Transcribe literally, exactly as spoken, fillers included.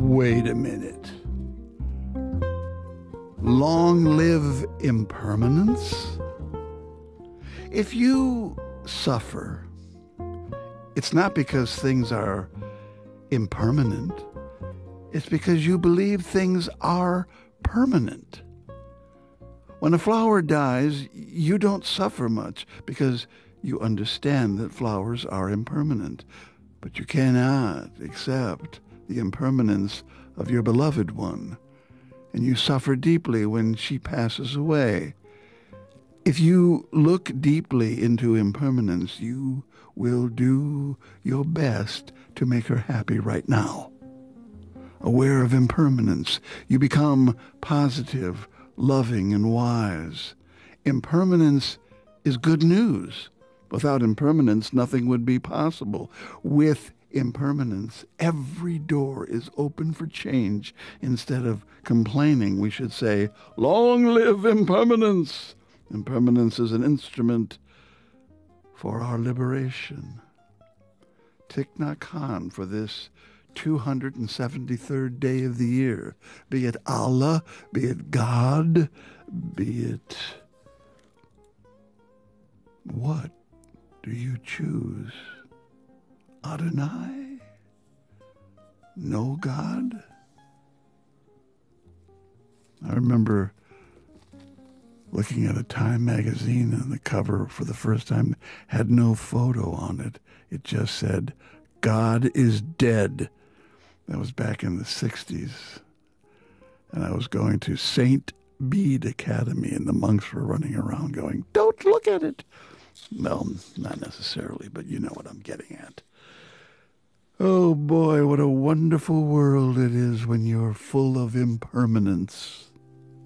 Wait a minute. Long live impermanence? If you suffer, it's not because things are impermanent. It's because you believe things are permanent. When a flower dies, you don't suffer much because you understand that flowers are impermanent. But you cannot accept the impermanence of your beloved one, and you suffer deeply when she passes away. If you look deeply into impermanence, you will do your best to make her happy right now. Aware of impermanence, you become positive, loving, and wise. Impermanence is good news. Without impermanence, nothing would be possible. With impermanence, every door is open for change. Instead of complaining, we should say, "Long live impermanence!" Impermanence is an instrument for our liberation. Thich Nhat Hanh for this two hundred seventy-third day of the year. Be it Allah, be it God, be it... What do you choose? Adonai? No God? I remember looking at a Time magazine, and the cover for the first time had no photo on it. It just said, "God is dead." That was back in the sixties. And I was going to Saint Bede Academy, and the monks were running around going, "Don't look at it." Well, not necessarily, but you know what I'm getting at. Oh boy, what a wonderful world it is when you're full of impermanence.